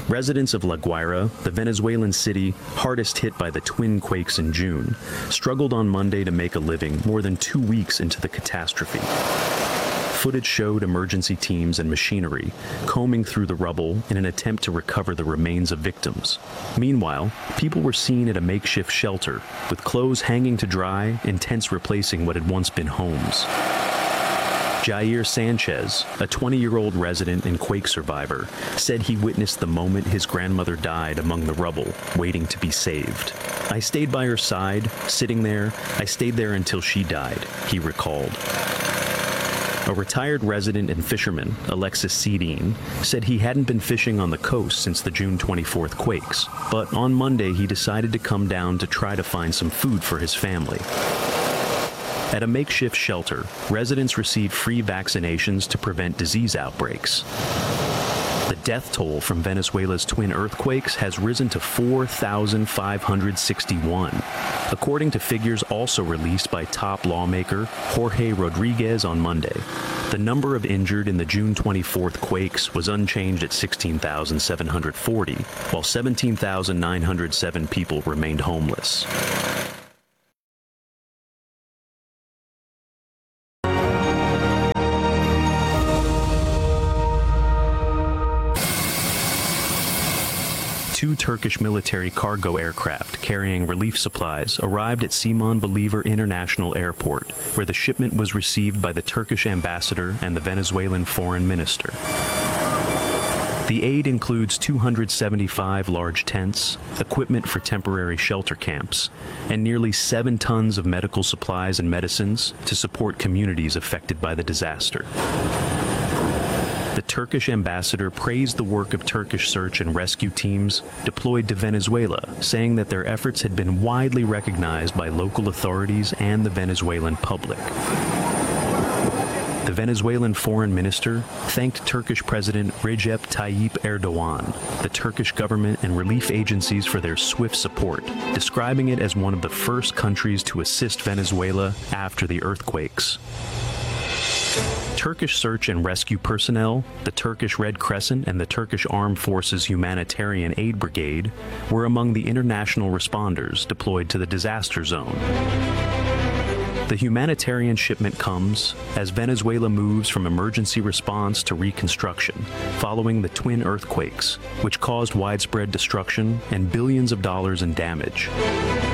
Residents of La Guaira, the Venezuelan city hardest hit by the twin quakes in June, struggled on Monday to make a living more than 2 weeks into the catastrophe. Footage showed emergency teams and machinery combing through the rubble in an attempt to recover the remains of victims. Meanwhile, people were seen at a makeshift shelter, with clothes hanging to dry and tents replacing what had once been homes. Jair Sanchez, a 20-year-old resident and quake survivor, said he witnessed the moment his grandmother died among the rubble, waiting to be saved. "I stayed by her side, sitting there. I stayed there until she died," he recalled. A retired resident and fisherman, Alexis Sedin, said he hadn't been fishing on the coast since the June 24th quakes, but on Monday he decided to come down to try to find some food for his family. At a makeshift shelter, residents received free vaccinations to prevent disease outbreaks. The death toll from Venezuela's twin earthquakes has risen to 4,561, according to figures also released by top lawmaker Jorge Rodriguez on Monday. The number of injured in the June 24th quakes was unchanged at 16,740, while 17,907 people remained homeless. Two Turkish military cargo aircraft carrying relief supplies arrived at Simon Bolivar International Airport, where the shipment was received by the Turkish ambassador and the Venezuelan foreign minister. The aid includes 275 large tents, equipment for temporary shelter camps, and nearly 7 tons of medical supplies and medicines to support communities affected by the disaster. The Turkish ambassador praised the work of Turkish search and rescue teams deployed to Venezuela, saying that their efforts had been widely recognized by local authorities and the Venezuelan public. The Venezuelan foreign minister thanked Turkish President Recep Tayyip Erdogan, the Turkish government and relief agencies for their swift support, describing it as one of the first countries to assist Venezuela after the earthquakes. Turkish search and rescue personnel, the Turkish Red Crescent and the Turkish Armed Forces Humanitarian Aid Brigade were among the international responders deployed to the disaster zone. The humanitarian shipment comes as Venezuela moves from emergency response to reconstruction following the twin earthquakes, which caused widespread destruction and billions of dollars in damage.